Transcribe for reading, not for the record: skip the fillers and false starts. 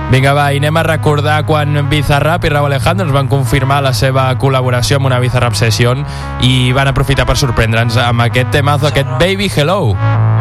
Vinga, va, i anem a recordar quan Bizarrap i Rauw Alejandro ens van confirmar la seva col·laboració amb una Bizarrap Session i van aprofitar per sorprendre'ns amb aquest temazo, aquest Baby Hello.